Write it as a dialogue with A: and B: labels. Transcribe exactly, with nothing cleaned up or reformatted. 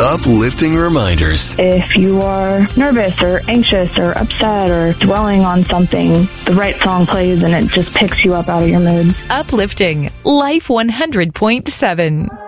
A: uplifting reminders.
B: If you are nervous or anxious or upset or dwelling on something, the right song plays and it just picks you up out of your mood.
C: Uplifting Life one hundred point seven.